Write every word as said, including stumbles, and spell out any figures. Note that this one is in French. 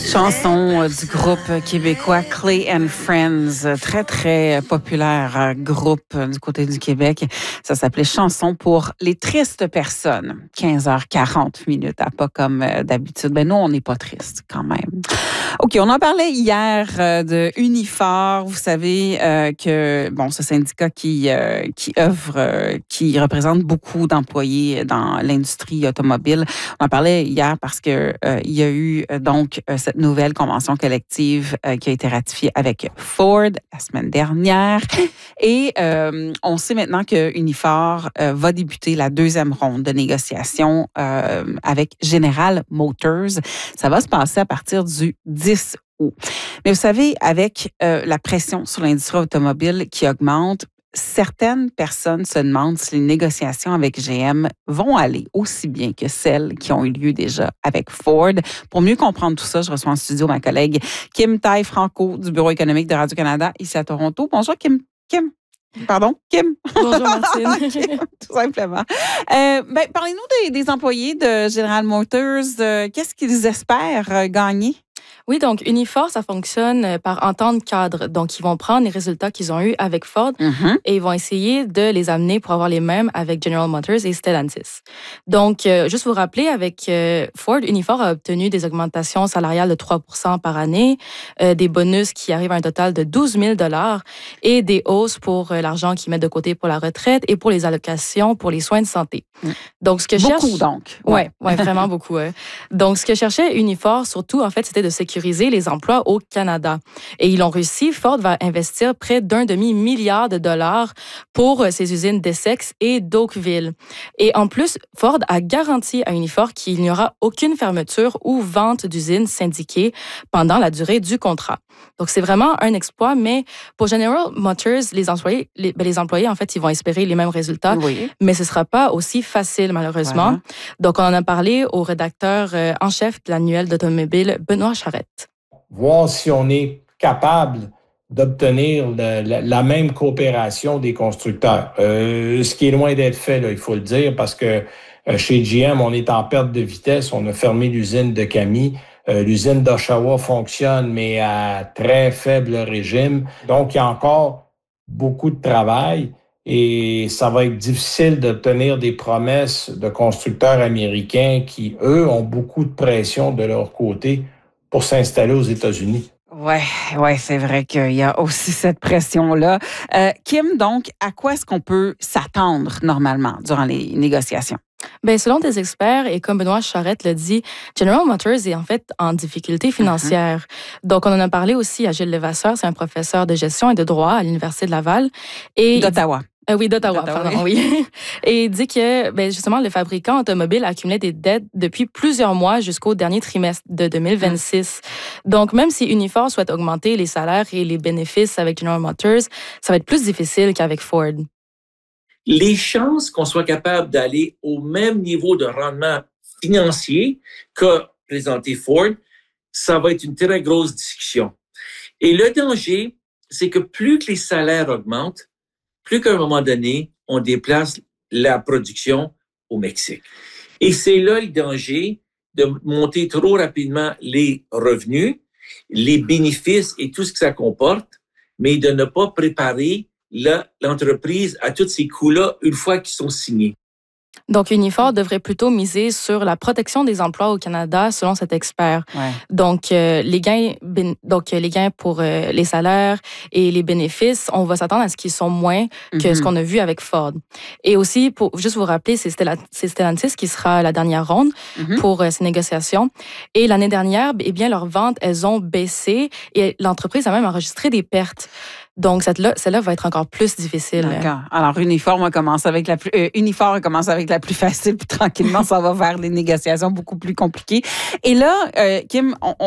Chanson du groupe québécois Clay and Friends, très, très populaire groupe du côté du Québec. Ça s'appelait Chanson pour les tristes personnes. quinze heures quarante minutes, pas comme d'habitude. Ben nous, on n'est pas tristes quand même. OK, on en parlait hier de Unifor. Vous savez euh, que, bon, ce syndicat qui, euh, qui œuvre, euh, qui représente beaucoup d'employés dans l'industrie automobile. On en parlait hier parce que euh, il y a eu donc cette nouvelle convention collective euh, qui a été ratifiée avec Ford la semaine dernière. Et euh, on sait maintenant que Unifor euh, va débuter la deuxième ronde de négociations euh, avec General Motors. Ça va se passer à partir du dix août. Mais vous savez, avec euh, la pression sur l'industrie automobile qui augmente, certaines personnes se demandent si les négociations avec G M vont aller aussi bien que celles qui ont eu lieu déjà avec Ford. Pour mieux comprendre tout ça, je reçois en studio ma collègue Kim Taille-Franco du Bureau économique de Radio-Canada ici à Toronto. Bonjour Kim. Kim. Pardon, Kim. Bonjour Martine. Kim, tout simplement. Euh, ben, parlez-nous des, des employés de General Motors. Euh, qu'est-ce qu'ils espèrent euh, gagner? Oui, donc Unifor, ça fonctionne par entente cadre. Donc, ils vont prendre les résultats qu'ils ont eus avec Ford mm-hmm. et ils vont essayer de les amener pour avoir les mêmes avec General Motors et Stellantis. Donc, euh, juste vous rappeler, avec euh, Ford, Unifor a obtenu des augmentations salariales de trois pour cent par année, euh, des bonus qui arrivent à un total de douze mille dollars et des hausses pour euh, l'argent qu'ils mettent de côté pour la retraite et pour les allocations pour les soins de santé. Mm. Donc, ce que beaucoup, cherche... donc. Oui, ouais, ouais, vraiment beaucoup. Ouais. Donc, ce que cherchait Unifor, surtout, en fait, c'était de sécuriser les emplois au Canada. Et ils l'ont réussi. Ford va investir près d'un demi-milliard de dollars pour ses usines d'Essex et d'Oakville. Et en plus, Ford a garanti à Unifor qu'il n'y aura aucune fermeture ou vente d'usines syndiquées pendant la durée du contrat. Donc, c'est vraiment un exploit, mais pour General Motors, les employés, les, ben les employés, en fait, ils vont espérer les mêmes résultats, oui. mais ce ne sera pas aussi facile, malheureusement. Voilà. Donc, on en a parlé au rédacteur euh, en chef de l'annuel d'automobile, Benoît Charette. Voir si on est capable d'obtenir le, la, la même coopération des constructeurs. Euh, ce qui est loin d'être fait, là, il faut le dire, parce que euh, chez G M, on est en perte de vitesse. On a fermé l'usine de Camy. Euh, l'usine d'Oshawa fonctionne, mais à très faible régime. Donc, il y a encore beaucoup de travail et ça va être difficile d'obtenir des promesses de constructeurs américains qui, eux, ont beaucoup de pression de leur côté pour s'installer aux États-Unis. Oui, ouais, c'est vrai qu'il y a aussi cette pression-là. Euh, Kim, donc, à quoi est-ce qu'on peut s'attendre normalement durant les négociations? Bien, selon des experts, et comme Benoît Charette l'a dit, General Motors est en fait en difficulté financière. Mm-hmm. Donc, on en a parlé aussi à Gilles Levasseur, c'est un professeur de gestion et de droit à l'Université de Laval. Et D'Ottawa. Euh, oui, d'Ottawa, D'Ottawa, pardon, oui. Et il dit que, ben, justement, le fabricant automobile accumulait des dettes depuis plusieurs mois jusqu'au dernier trimestre de deux mille vingt-six. Mmh. Donc, même si Unifor souhaite augmenter les salaires et les bénéfices avec General Motors, ça va être plus difficile qu'avec Ford. Les chances qu'on soit capable d'aller au même niveau de rendement financier qu'a présenté Ford, ça va être une très grosse discussion. Et le danger, c'est que plus que les salaires augmentent, plus qu'à un moment donné, on déplace la production au Mexique. Et c'est là le danger de monter trop rapidement les revenus, les bénéfices et tout ce que ça comporte, mais de ne pas préparer la, l'entreprise à tous ces coûts-là une fois qu'ils sont signés. Donc, Unifor devrait plutôt miser sur la protection des emplois au Canada, selon cet expert. Ouais. Donc, euh, les gains, donc les gains pour euh, les salaires et les bénéfices, on va s'attendre à ce qu'ils sont moins que mm-hmm. ce qu'on a vu avec Ford. Et aussi, pour juste vous rappeler, c'est Stellantis qui sera la dernière ronde mm-hmm. pour euh, ces négociations. Et l'année dernière, eh bien, leurs ventes, elles ont baissé et l'entreprise a même enregistré des pertes. Donc, celle-là, celle-là va être encore plus difficile. D'accord. Alors, Unifor, on commence avec la plus, euh, Unifor, on commence avec la plus facile, puis tranquillement, ça va vers des négociations beaucoup plus compliquées. Et là, euh, Kim, on, on